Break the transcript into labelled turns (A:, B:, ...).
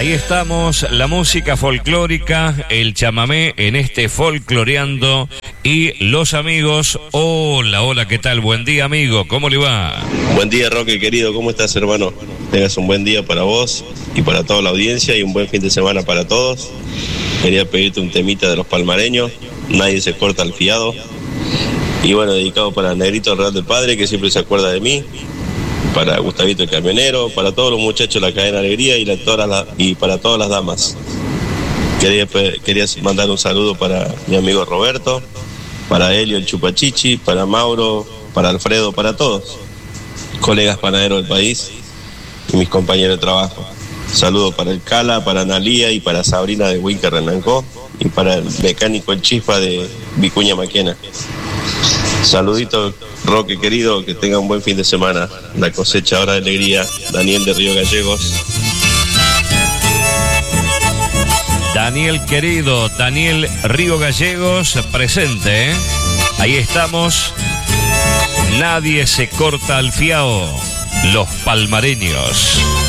A: Ahí estamos, la música folclórica, el chamamé en este Folcloreando y los amigos. Hola, hola, ¿qué tal? Buen día, amigo, ¿cómo le va?
B: Buen día, Roque, querido, ¿cómo estás, hermano? Tengas un buen día para vos y para toda la audiencia y un buen fin de semana para todos. Quería pedirte un temita de los palmareños, Nadie se corta el fiado. Y bueno, dedicado para Negrito Real del Padre, que siempre se acuerda de mí. Para Gustavito el Camionero, para todos los muchachos de la cadena Alegría y para todas las damas. Quería mandar un saludo para mi amigo Roberto, para Helio el Chupachichi, para Mauro, para Alfredo, para todos, colegas panaderos del país y mis compañeros de trabajo. Saludo para el Cala, para Analía y para Sabrina de Winker Renancó y para el mecánico El Chispa de Vicuña Maquena. Saludito, Roque querido, que tenga un buen fin de semana. La cosecha ahora de alegría, Daniel de Río Gallegos.
A: Daniel querido, Daniel Río Gallegos, presente, ¿eh? Ahí estamos. Nadie se corta el fiao, los palmareños.